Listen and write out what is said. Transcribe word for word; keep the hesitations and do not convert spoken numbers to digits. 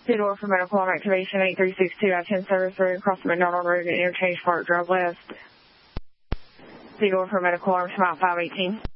Theodore for medical arm activation eight three six two, I ten service road across the McDonald Road at Interchange Park, drive west. Theodore for medical arm, smile five eighteen.